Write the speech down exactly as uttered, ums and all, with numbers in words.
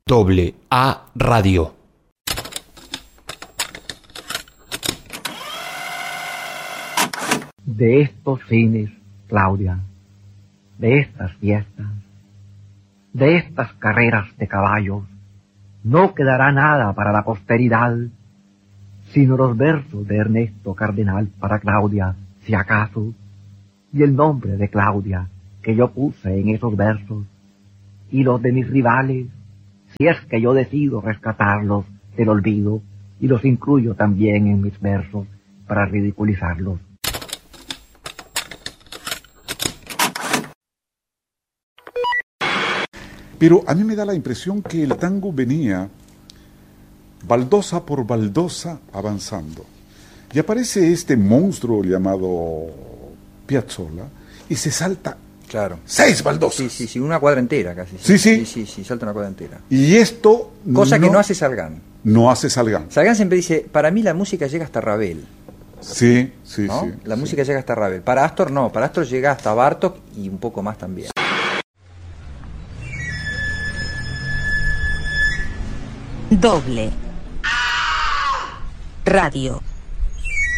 Doble A Radio. De estos fines, Claudia, de estas fiestas, de estas carreras de caballos, no quedará nada para la posteridad, sino los versos de Ernesto Cardenal para Claudia, si acaso, y el nombre de Claudia que yo puse en esos versos, y los de mis rivales, si es que yo decido rescatarlos del olvido, y los incluyo también en mis versos para ridiculizarlos. Pero a mí me da la impresión que el tango venía baldosa por baldosa avanzando. Y aparece este monstruo llamado Piazzolla y se salta claro. seis baldosas. Sí, sí, sí, una cuadra entera casi. Sí, sí. Sí, sí, sí, salta una cuadra entera. Y esto... Cosa no, que no hace Salgán. No hace Salgán. Salgán siempre dice, para mí la música llega hasta Ravel. Sí, sí, ¿no? sí. La sí. música llega hasta Ravel. Para Astor no, para Astor llega hasta Bartók y un poco más también. Doble Radio.